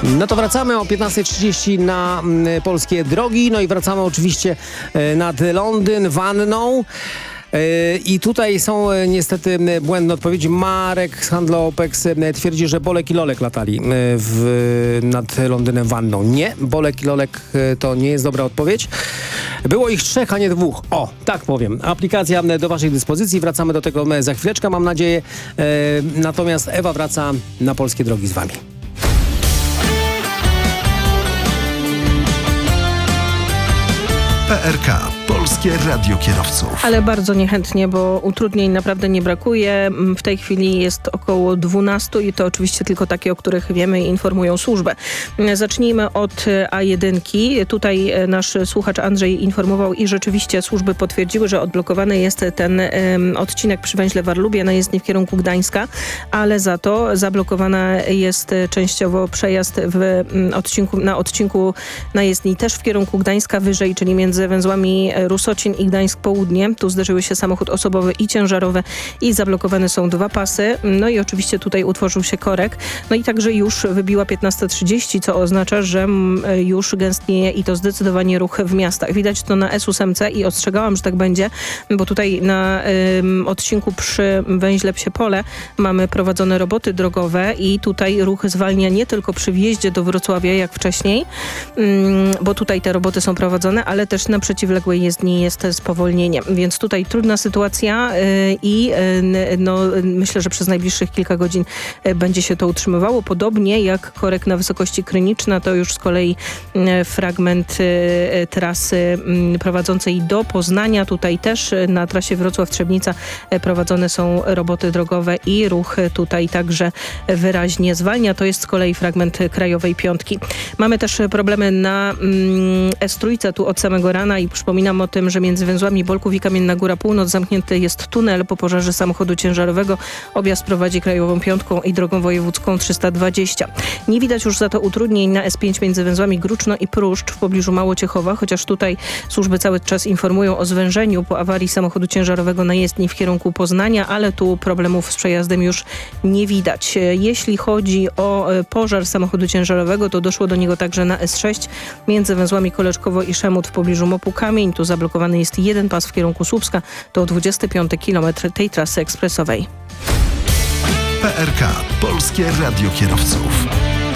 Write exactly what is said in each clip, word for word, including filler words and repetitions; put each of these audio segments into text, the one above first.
No to wracamy o piętnasta trzydzieści na mm, polskie drogi. No i wracamy oczywiście e, nad Londyn, Wanną. I tutaj są niestety błędne odpowiedzi. Marek z handlu Opex twierdzi, że Bolek i Lolek latali w, nad Londynem Wanną. Nie, Bolek i Lolek to nie jest dobra odpowiedź. Było ich trzech, a nie dwóch. O, tak powiem. Aplikacja do waszej dyspozycji. Wracamy do tego za chwileczkę, mam nadzieję. Natomiast Ewa wraca na polskie drogi z wami. P R K. Polskie Radio Kierowców. Ale bardzo niechętnie, bo utrudnień naprawdę nie brakuje. W tej chwili jest około dwunastu i to oczywiście tylko takie, o których wiemy i informują służbę. Zacznijmy od A jeden. Tutaj nasz słuchacz Andrzej informował i rzeczywiście służby potwierdziły, że odblokowany jest ten um, odcinek przy węźle Warlubia na jezdni w kierunku Gdańska, ale za to zablokowana jest częściowo przejazd w um, odcinku, na odcinku na jezdni też w kierunku Gdańska wyżej, czyli między węzłami Rusocin i Gdańsk Południe. Tu zderzyły się samochód osobowy i ciężarowy i zablokowane są dwa pasy. No i oczywiście tutaj utworzył się korek. No i także już wybiła piętnasta trzydzieści, co oznacza, że już gęstnieje i to zdecydowanie ruch w miastach. Widać to na S osiem i ostrzegałam, że tak będzie, bo tutaj na ym, odcinku przy węźle Psie Pole mamy prowadzone roboty drogowe i tutaj ruch zwalnia nie tylko przy wjeździe do Wrocławia jak wcześniej, ym, bo tutaj te roboty są prowadzone, ale też na przeciwległej jezdni jest spowolnienie. Więc tutaj trudna sytuacja yy, i yy, no, myślę, że przez najbliższych kilka godzin yy, będzie się to utrzymywało. Podobnie jak korek na wysokości Kryniczna, to już z kolei yy, fragment yy, trasy yy, prowadzącej do Poznania. Tutaj też yy, na trasie Wrocław-Trzebnica yy, prowadzone są roboty drogowe i ruch yy, tutaj także wyraźnie zwalnia. To jest z kolei fragment yy, Krajowej Piątki. Mamy też yy, problemy na yy, S trzy, tu od samego rana i przypominam o tym, że między węzłami Bolków i Kamienna Góra Północ zamknięty jest tunel po pożarze samochodu ciężarowego. Objazd prowadzi Krajową Piątką i drogą wojewódzką trzysta dwadzieścia. Nie widać już za to utrudnień na S pięć między węzłami Gruczno i Pruszcz w pobliżu Małociechowa, chociaż tutaj służby cały czas informują o zwężeniu po awarii samochodu ciężarowego na jezdni w kierunku Poznania, ale tu problemów z przejazdem już nie widać. Jeśli chodzi o pożar samochodu ciężarowego, to doszło do niego także na S sześć między węzłami Koleczkowo i Szemut w pobliżu Mopu Kamień. Tu zablokowany jest jeden pas w kierunku Słupska. To dwudziesty piąty kilometr tej trasy ekspresowej. P R K. Polskie Radio Kierowców.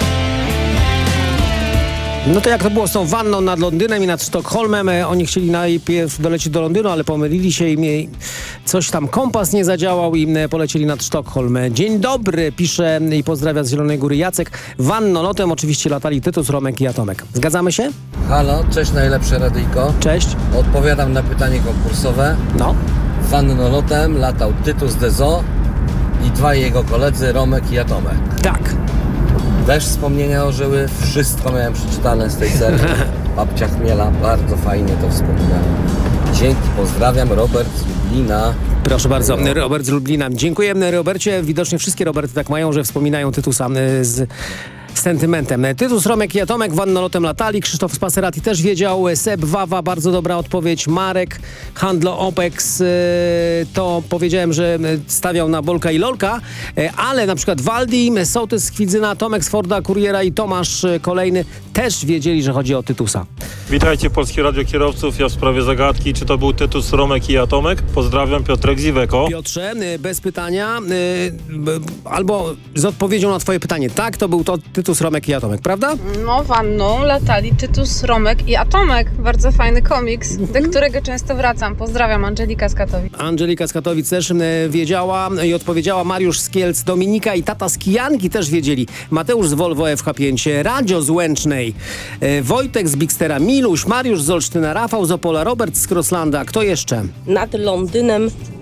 No to jak to było z tą Wanną nad Londynem i nad Sztokholmem? Oni chcieli najpierw dolecieć do Londynu, ale pomylili się i coś tam kompas nie zadziałał i polecieli nad Sztokholm. Dzień dobry, pisze i pozdrawia z Zielonej Góry Jacek. Wannolotem oczywiście latali Tytus, Romek i Atomek. Zgadzamy się? Halo, cześć najlepsze radyjko. Cześć. Odpowiadam na pytanie konkursowe. No. Wannolotem latał Tytus Dezo i dwaj jego koledzy, Romek i Atomek. Tak. Też wspomnienia ożyły, wszystko miałem przeczytane z tej serii. Babcia Chmiela, bardzo fajnie to wspominam. Dzięki, pozdrawiam, Robert z Lublina. Proszę bardzo, Robert z Lublina. Dziękuję, Robercie. Widocznie wszystkie Roberty tak mają, że wspominają Tytusa z sentymentem. Tytus, Romek i Atomek wannolotem latali. Krzysztof Spaserati też wiedział. Seb Wawa, bardzo dobra odpowiedź. Marek, Handlo Opex, to powiedziałem, że stawiał na Bolka i Lolka, ale na przykład Waldi, Sołtys, Kwidzyna, Tomek z Forda, Kuriera i Tomasz kolejny też wiedzieli, że chodzi o Tytusa. Witajcie, Polskie Radio Kierowców. Ja w sprawie zagadki, czy to był Tytus, Romek i Atomek. Pozdrawiam, Piotrek z Iveco. Piotrze, bez pytania, albo z odpowiedzią na twoje pytanie. Tak, to był to Tytus, Romek i Atomek, prawda? No, Wanną latali Tytus, Romek i Atomek. Bardzo fajny komiks, do którego często wracam. Pozdrawiam, Angelika z Katowic. Angelika z Katowic też wiedziała i odpowiedziała. Mariusz z Kielc, Dominika i tata z Kijanki też wiedzieli. Mateusz z Volvo F H pięć, Radzio z Łęcznej, Wojtek z Bigstera, Miluś, Mariusz z Olsztyna, Rafał z Opola, Robert z Crosslanda. Kto jeszcze? Nad Londynem